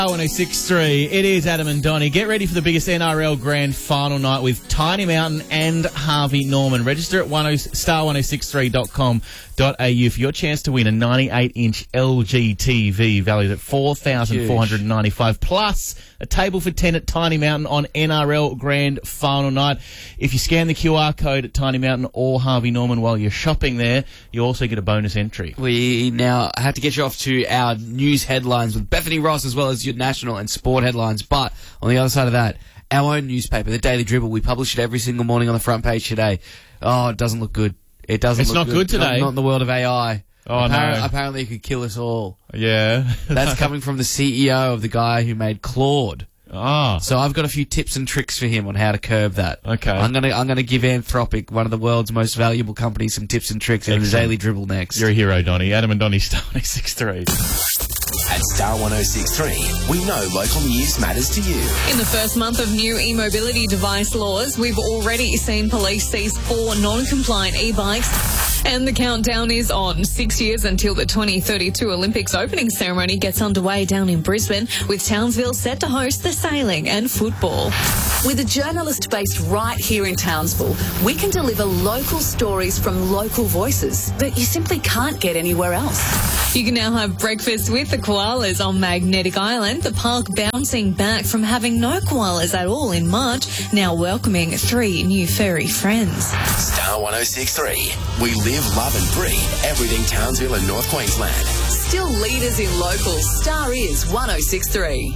1063. It is Adam and Donnie. Get ready for the biggest NRL Grand Final night with Tiny Mountain and Harvey Norman. Register at star1063.com.au for your chance to win a 98-inch LG TV valued at $4,495 plus a table for 10 at Tiny Mountain on NRL Grand Final night. If you scan the QR code at Tiny Mountain or Harvey Norman while you're shopping there, you also get a bonus entry. We now have to get you off to our news headlines with Bethany Ross as well as your national and sport headlines. But on the other side of that, our own newspaper, the Daily Dribble, we publish it every single morning on the front page today. Oh, it doesn't look good. It doesn't look good. It's not good today. Not in the world of AI. Oh, no. Apparently it could kill us all. Yeah. That's coming from the CEO of the guy who made Claude. Ah. So I've got a few tips and tricks for him on how to curb that. Okay. I'm gonna give Anthropic, one of the world's most valuable companies, some tips and tricks in the Daily Dribble next. You're a hero, Donnie. Adam and Donnie, Star 1063. At Star 1063, we know local news matters to you. In the first month of new e-mobility device laws, we've already seen police seize 4 non-compliant e-bikes. And the countdown is on. 6 years until the 2032 Olympics opening ceremony gets underway down in Brisbane, with Townsville set to host the sailing and football. With a journalist based right here in Townsville, we can deliver local stories from local voices that you simply can't get anywhere else. You can now have breakfast with the koalas on Magnetic Island, the park bouncing back from having no koalas at all in March, now welcoming 3 new furry friends. Star 1063. We live, love and breathe everything Townsville and North Queensland. Still leaders in locals. Star is 1063.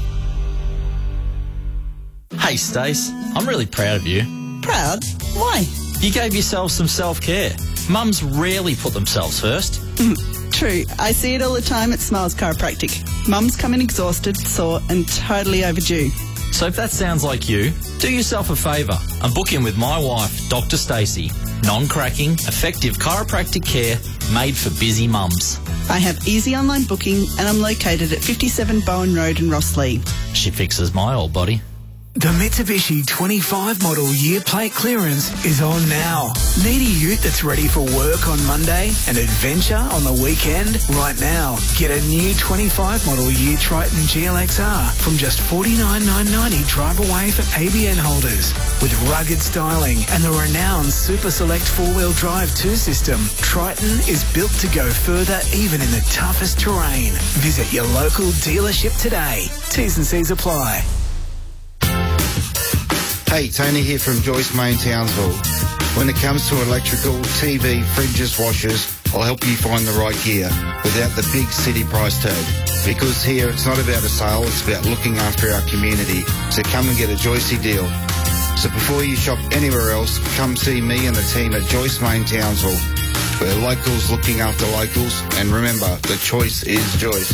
Hey, Stace, I'm really proud of you. Proud? Why? You gave yourself some self-care. Mums rarely put themselves first. True. I see it all the time at Smiles Chiropractic. Mums come in exhausted, sore and totally overdue. So if that sounds like you, do yourself a favour and book in with my wife, Dr. Stacey. Non-cracking, effective chiropractic care made for busy mums. I have easy online booking and I'm located at 57 Bowen Road in Rosslea. She fixes my old body. The Mitsubishi 25 model year plate clearance is on now. Need a ute that's ready for work on Monday and adventure on the weekend? Right now, get a new 25 model year Triton GLXR from just $49,990 drive away for ABN holders. With rugged styling and the renowned Super Select 4-wheel drive 2 system, Triton is built to go further even in the toughest terrain. Visit your local dealership today. T's and C's apply. Hey, Tony here from Joyce Main Townsville. When it comes to electrical, TV, fridges, washers, I'll help you find the right gear without the big city price tag. Because here it's not about a sale, it's about looking after our community. So come and get a Joycey deal. So before you shop anywhere else, come see me and the team at Joyce Main Townsville. We're locals looking after locals, and remember, the choice is Joyce.